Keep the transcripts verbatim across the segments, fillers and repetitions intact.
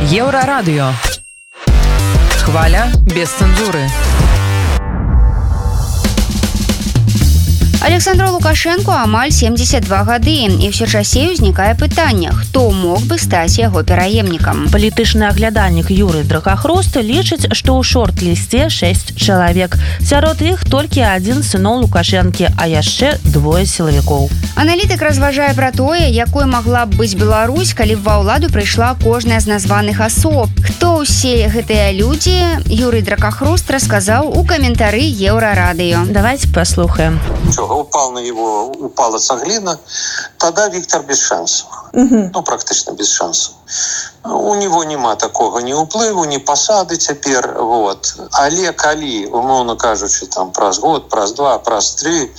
Еўрарадыё. Хваля без цэнзуры. Александру Лукашенко амаль семьдесят два гады, і ўсё часцей узнікае пытанне, хто мог бы стаць яго пераемнікам. Палітычны аглядальнік Юрый Дракахрост лічыць, што ў шорт-лісце шэсць чалавек. Сярод іх толькі адзін з сыноў Лукашэнкі, а яшчэ двое сілавікоў. Аналітык разважае пра тое, якой магла б быць Беларусь, калі б ва ўладу прыйшла кожная з названых асоб. Хто ўсе гэтыя людзі, Юрый Дракахрост расказаў у каментары Еўрарадыё. Давайте послухаем. Упал на него, упала цаглина, тогда Виктор без шансов. Угу. Ну, практично без шансов. У него нема такого ни уплыву, ни посады теперь. Вот. Але калі, умовно кажучи, там, праз год, праз два, праз три,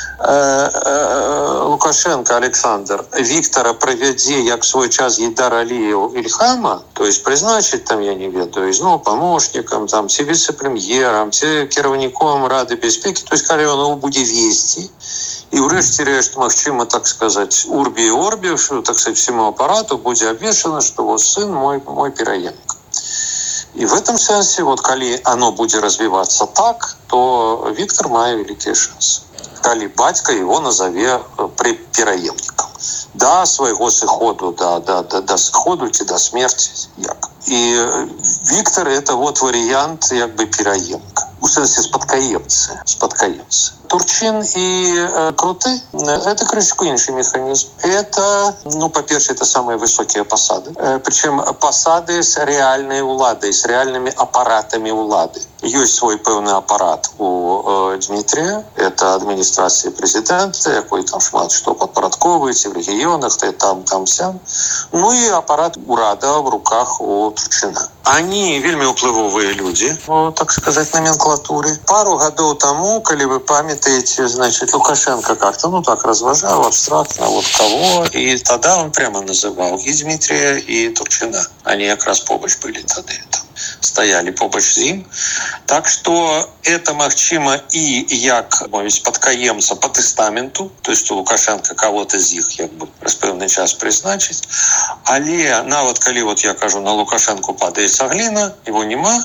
Лукашенко Александр Виктора провядзе, як свой час Гейдар Алиев Ильхама, то есть призначить там, я не ведаю, ну, помощником, там, ці вице-премьером, ці кіраўніком Рады бяспекі, то есть калі он его будзе весці, і ўрэшце рэшт, магчыма, так сказать, урби и орби, так сказать, всему аппарату будзе абвешчана, что вот сын мой, мой пераемник. И в этом сенсе, вот, калі оно будет развиваться так, то Виктор мае великие шансы. Калі бацька его назове пераемником. До своего сыходу, до, до, до, до сыходу ці до смерти. Як. И Виктор это вот вариант як бы пераемника. У сенсе спадкаемцы. Спадкаемцы. Турчин и э, Круты – это крышку інший механизм. Это, ну, по-перше, это самые высокие посады. Э, причем посады с реальной уладой, с реальными аппаратами улады. Есть свой певный аппарат у э, Дмитрия. Это администрация президента, якой там шмат что подпорядковываете в регионах, там, там, сям. Ну и аппарат урада в руках у Турчина. Они вельми уплывовые люди, ну, так сказать, номенклатуры. Пару годов тому, коли вы памятаете, значит, Лукашенко как-то, ну, так разважал абстрактно, вот кого. И тогда он прямо называл и Дмитрия, и Турчина. Они как раз побач были тогда там. Стояли побач з ім. Так что это магчыма и як мовіць падкаемца по тестаменту, то есть у Лукашенко кого-то з іх як бы раз пэўны час прызначыць. Але нават калі вот я кажу на Лукашенко падае цагліна, его нема,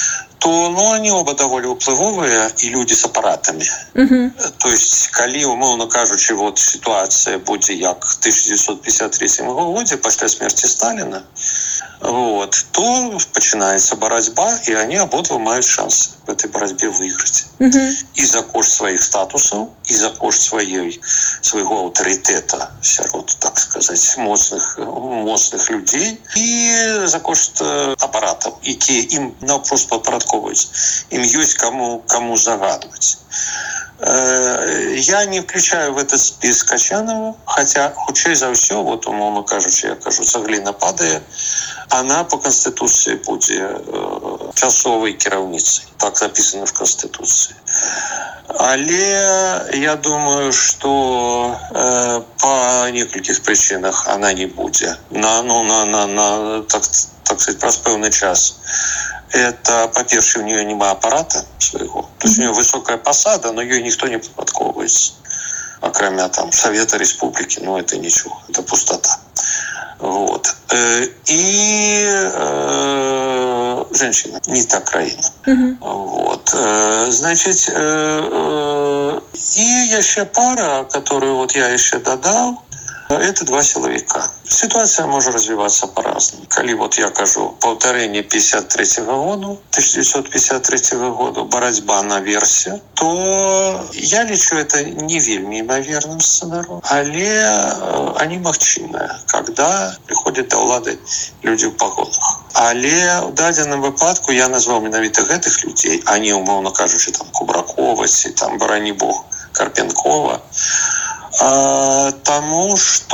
то ну, они оба довольно уплывовые и люди с аппаратами. Uh-huh. То есть, калі, умовно кажучи, вот ситуация будзе як в тысяча девятьсот пятьдесят третьем году, после смерти Сталина, вот, то начинается борьба, и они ободва имеют шанс в этой борьбе выиграть. Uh-huh. И за кошт своих статусов, и за кошт своей, своего авторитета сярод, так сказать, мощных, мощных людей, и за кошт аппаратов, и те им напрост подпорядковываются. Им есть кому, кому загадывать. Я не включаю в этот список Качанову, хотя, хутчэй за ўсё, вот, умовно кажучи, я кажу, цагліна падае, она по Конституции будзе э, часовой кіраўніцай. Так написано в Конституции. Але я думаю, что э, по нескольких причинах она не будзе. На, ну, на, на, на, так, так сказать, праз пэўны час. Это, по-перше, у нее нема аппарата своего. То есть у нее высокая посада, но ее никто не подпорядковывается. Окромя там Совета Республики, ну это ничего, это пустота. Вот. И э, женщина, не та краина. Uh-huh. Вот. Значит, и еще пара, которую вот я еще додал, это два силовика. Ситуация может развиваться по-разному. Калі вот я кажу повторение пятьдесят третьего года, тысяча девятьсот пятьдесят третьего года, борьба на версе, то я лечу это не вельми имоверным сценаром, але они магчимые, когда приходят до улады люди в погонах. Але в дадзеным выпадку я назвал менавіта гэтых людей, они, умовно кажучи, там Кубракова, там, барані Бог, Карпенкова, тому,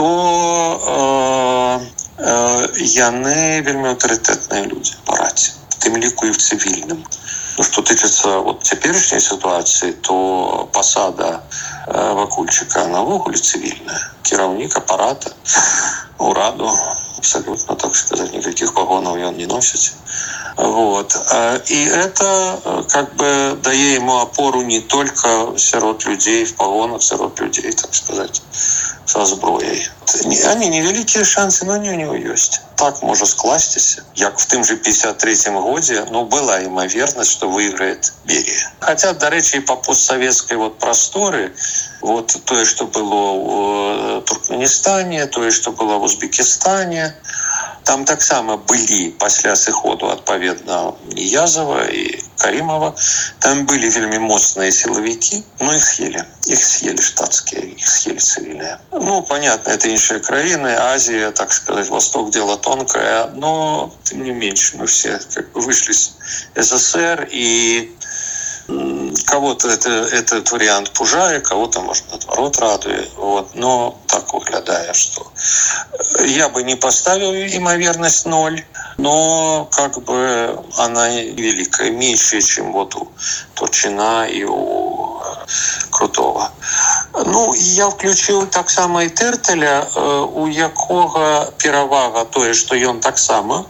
что э, э, яны вельмі аўтарытэтныя люди в параце, в тым ліку і в цивільным. Ну, что тычыцца вот цяперашняй ситуации, то посада э, Вакульчыка навогуле цивільная. Кіраўнік аппарата, ураду, абсолютно, так сказать, никаких погонов он не носит. Вот. И это как бы дает ему опору не только сярод людей в погонах, сярод людей, так сказать, со зброяй. Они невялікія шансы, но они у него есть. Так может скласціся, як в тым же пятьдесят третьем годзе, ну, была имоверность, что выиграет Берия. Хотя, до речи, и по постсоветской вот просторе, вот то, что было в Туркменистане, то, что было в Узбекистане, там так само были пасля сыходу адпаведна Ниязова и Каримова, там были вельмі моцныя силовики, но их съели. Их съели штатские, их съели цивильные. Ну, понятно, это іншие краины, Азия, так сказать, Восток, дело тонкое, но тем не меньше мы все как бы вышли из СССР, и кого-то это, этот вариант пужает, кого-то, может, наоборот, радует. Вот. Но так выглядая, что я бы не поставил имоверность ноль, но как бы она великая, меньше, чем вот у Турчина и у Крутого. Ну, я включил так само и Тертеля, у якого перавага тое, что ён так само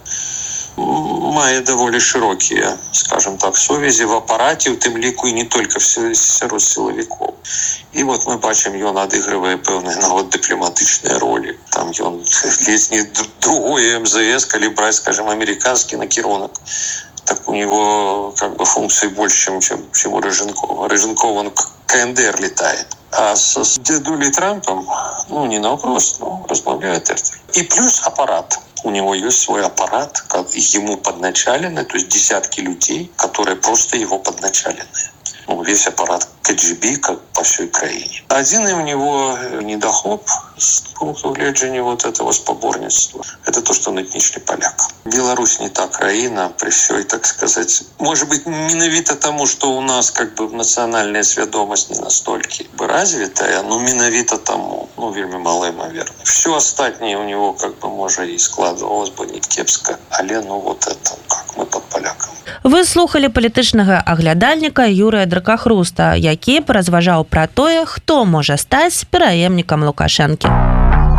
мае даволі шырокія, скажем так, сувязі в апараце, у тым ліку і не толькі сярод сілавікоў. І вот мы бачым, ён адыгрывае пэўныя нават дыпламатычныя ролі. Там ён ледзь не другое эм зэ эс, калі браць, скажем, американскі накірунак. Так у него как бы функций больше, чем, чем, чем у Рыженкова. Рыженков, он к КНДР летает. А с, с дедулей Трампом, ну, не на вопрос, но размовляет Тертель. И плюс аппарат. У него есть свой аппарат, ему подначалены, то есть десятки людей, которые просто его подначалены. Ну, весь аппарат ка джи би, как по всей краине. Один у него недохоп с пункту гледжання вот этого споборництва. Это то, что он этничный поляк. Беларусь не та краина, при всей, так сказать, может быть, менавіта тому, что у нас как бы национальная свядомость не настолько бы развитая, но менавіта тому, ну, вельмі мало имоверно. Все остальное у него как бы, может, и складывалось бы не кепска, але, ну, вот это, как мы под поляком. Вы слухали палітычнага аглядальніка Юрыя Дракахруста, які паразважаў пра тое, хто можа стаць пераемнікам Лукашэнкі.